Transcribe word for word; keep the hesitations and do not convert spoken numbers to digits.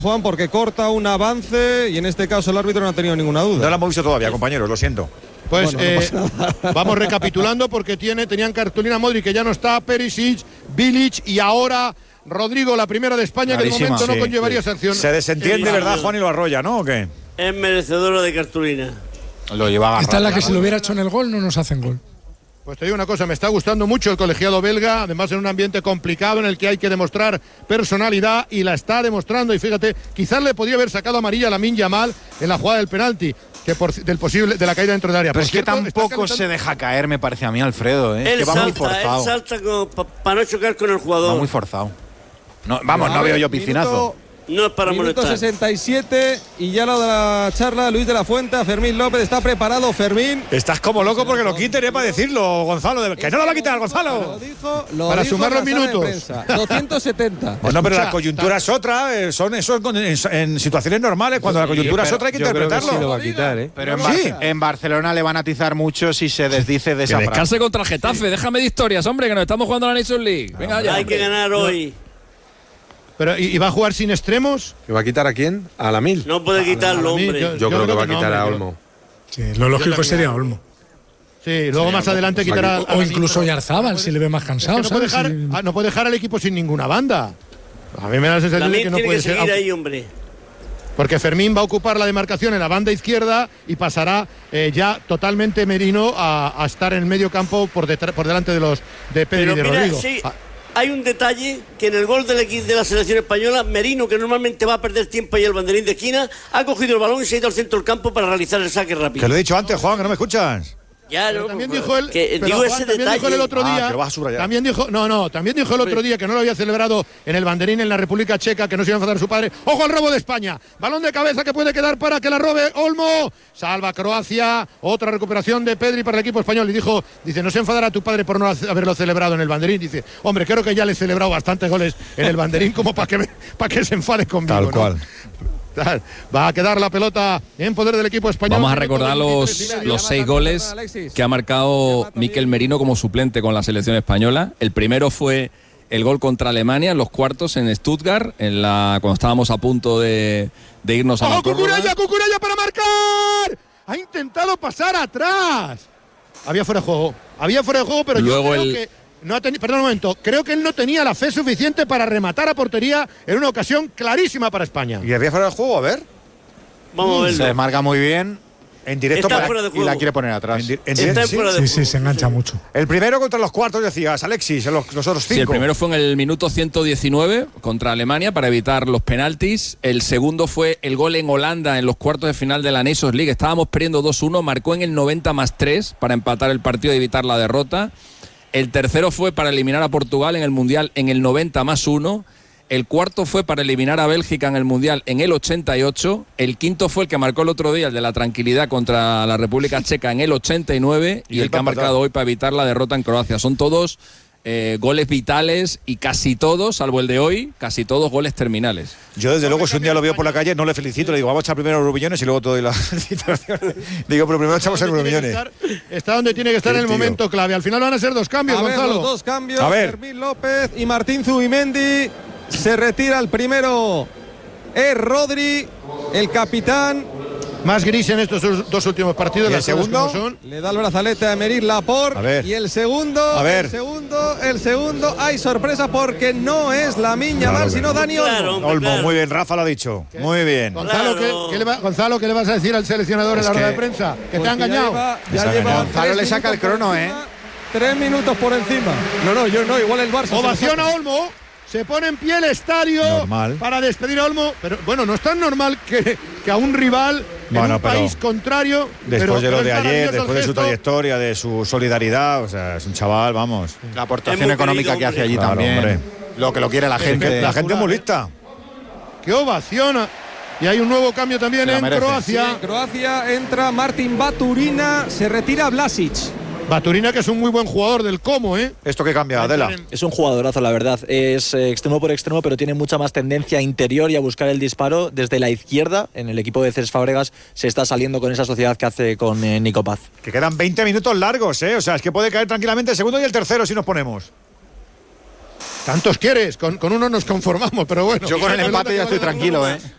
Juan, porque corta un avance y en este caso el árbitro no ha tenido ninguna duda. No lo hemos visto todavía, compañeros, lo siento. Pues Bueno, no eh, pasa nada. vamos recapitulando porque tiene, tenían cartulina Modric, que ya no está, Perisic, Bilic y ahora Rodrigo, la primera de España, Clarísima, que de momento sí, no conllevaría sí. sanción. Se desentiende, Sí, ¿verdad, sí. Juan? Y lo arrolla, ¿no? ¿O qué? Es merecedora de cartulina. Lo llevaba. Esta es la que si lo hubiera hecho en el gol no nos hacen gol. Pues te digo una cosa, me está gustando mucho el colegiado belga, además en un ambiente complicado en el que hay que demostrar personalidad y la está demostrando. Y fíjate, quizás le podía haber sacado amarilla a Lamine Yamal en la jugada del penalti, que por, del posible de la caída dentro del área. Pero Por es que cierto, está tampoco calentando- se deja caer, me parece a mí, Alfredo, ¿eh? Él que va salta, muy forzado. él salta para no chocar con el jugador. Va muy forzado. No, vamos, A no ver, veo yo piscinazo. minuto- No es para Minuto molestar. sesenta y siete y ya lo de la charla, Luis de la Fuente, a Fermín López. Está preparado Fermín. Estás como loco porque lo quiten, ¿eh? Para decirlo, Gonzalo. de- ¡Que no lo va a quitar, Lo Gonzalo! dijo, lo Para dijo sumar en la los sala de minutos. prensa. doscientos setenta. Bueno, pero Escucha, la coyuntura es otra, eh, son eso en, en- en situaciones normales. Cuando la coyuntura es otra hay que interpretarlo. Sí lo va a quitar, ¿eh? Pero en, Sí. Bar- en Barcelona le van a atizar mucho si se desdice de Que esa frase. descanse contra el Getafe, déjame de historias, hombre, que nos estamos jugando la Nations League. Venga ya. Hay que ganar hoy. Pero, ¿y, y va a jugar sin extremos? ¿Que va a quitar a quién? A la mil. No puede quitarlo, Lamine, hombre. yo- Yo, creo que va a no, quitar a hombre, Olmo. Sí, lo lógico sería Olmo. Sí, luego más adelante quitará. O, o incluso Yarzábal, si le ve más Es cansado, que no, puede ¿sabes? dejar, Si- ah, no puede dejar al equipo sin ninguna banda. A mí me da la sensación de También que no tiene puede que ser. seguir aunque- ahí, hombre. Porque Fermín va a ocupar la demarcación en la banda izquierda y pasará eh, ya totalmente Merino a, a estar en el medio campo por, detrás- por delante de los de Pedro Pero y de mira, Rodrigo. sí, Ah, hay un detalle que en el gol del equipo de la selección española, Merino, que normalmente va a perder tiempo ahí el banderín de esquina, ha cogido el balón y se ha ido al centro del campo para realizar el saque rápido. Que lo he dicho antes, Juan, que no me escuchas. Ya, Pero no, también pero- dijo él, que, pero digo Juan, ese también detalle. dijo él el otro Ah, día, que lo vas a subrayar. también dijo, no, no, también dijo el otro día que no lo había celebrado en el banderín en la República Checa, que no se iba a enfadar su padre. Ojo al robo de España, balón de cabeza que puede quedar para que la robe Olmo, salva Croacia, otra recuperación de Pedri para el equipo español y dijo, dice, no se enfadará tu padre por no haberlo celebrado en el banderín, dice, hombre, creo que ya le he celebrado bastantes goles en el banderín como para que me- para que se enfade conmigo. Tal ¿no? cual. Tal. Va a quedar la pelota en poder del equipo español. Vamos a recordar los, veintitrés y los medio. seis goles Alexis. que ha marcado Mikel Merino como suplente con la selección española. El primero fue el gol contra Alemania en los cuartos en Stuttgart, en la, cuando estábamos a punto de, de irnos a la ¡Ojo, prórroga. Cucurella, Cucurella para marcar! Ha intentado pasar atrás. Había fuera de juego. Había fuera de juego, pero Luego yo creo el- que no ha teni- perdón un momento, creo que él no tenía la fe suficiente para rematar a portería en una ocasión clarísima para España. ¿Y había fuera del juego? A ver. Vamos a Se verlo. desmarca muy bien En directo Está para- fuera de y juego. la quiere poner atrás. en di- en Está directo, en sí. fuera de Sí, juego. sí, se engancha mucho. El primero contra los cuartos, decías, Alexis, en los, los otros cinco. Sí, el primero fue en el minuto ciento diecinueve contra Alemania para evitar los penaltis. El segundo fue el gol en Holanda en los cuartos de final de la Nations League. Estábamos perdiendo dos uno, marcó en el noventa más tres para empatar el partido y evitar la derrota. El tercero fue para eliminar a Portugal en el Mundial en el noventa más uno. El cuarto fue para eliminar a Bélgica en el Mundial en el ochenta y ocho. El quinto fue el que marcó el otro día, el de la tranquilidad contra la República Checa en el ochenta y nueve. Y, Y el el que ha empatado. marcado hoy para evitar la derrota en Croacia. Son todos eh, goles vitales y casi todos, salvo el de hoy, casi todos goles terminales. Yo, desde luego, si un día lo veo por la calle, no le felicito. Le digo, vamos a echar primero los Euromillones y luego te doy la felicitación. Digo, pero primero echamos el Donde tiene que Euromillones. estar- Está donde tiene que estar Sí, en el tío. momento clave. Al final van a ser dos cambios, A ver, Gonzalo. los dos cambios. A ver. Fermín López y Martín Zubimendi. Se retira el primero. Es Rodri, el capitán. Más gris en estos dos- dos últimos partidos. ¿Y el las cosas segundo? como son. Le da el brazalete a Emery Laporte. A ver. Y el segundo. A ver. El segundo. El segundo. Hay sorpresa porque no es Lamine Yamal, Claro que sino no. Dani Claro, Olmo. hombre, Olmo, claro. muy bien, Rafa lo ha dicho. Muy bien. Gonzalo, Claro. ¿qué, qué le va- Gonzalo, ¿qué le vas a decir al seleccionador Es en la rueda que- de prensa? Que Porque te ha engañado. Ya lleva, Les ya ha lleva engañado. tres Gonzalo le saca el minutos por crono, encima, Tres minutos por encima. No, no, yo no, igual el Barça. se lo Ovación saca. a Olmo. Se pone en pie el estadio Normal. para despedir a Olmo. Pero bueno, no es tan normal que, que a un rival Bueno, en un pero país contrario. Después pero- de pero lo es de ayer, maravilloso el después de su gesto. trayectoria, de su solidaridad, o sea, es un chaval, vamos. La Es aportación muy económica querido, que hace hombre. allí Claro, también. hombre. Lo que lo quiere la gente. La gente es muy lista. ¡Qué ovación! Y hay un nuevo cambio también Se la en merece. Croacia. En Croacia entra Martin Baturina, se retira Vlasic. Baturina, que es un muy buen jugador del Como, ¿eh? ¿Esto qué cambia, Adela? Es un jugadorazo, la verdad. Es eh, extremo por extremo, pero tiene mucha más tendencia a interior y a buscar el disparo desde la izquierda. En el equipo de Cés Fábregas se está saliendo con esa sociedad que hace con eh, Nico Paz. Que quedan veinte minutos largos, ¿eh? O sea, es que puede caer tranquilamente el segundo y el tercero si nos ponemos. Tantos quieres, con, con uno nos conformamos, pero bueno. Yo con el empate ya estoy tranquilo, ¿eh?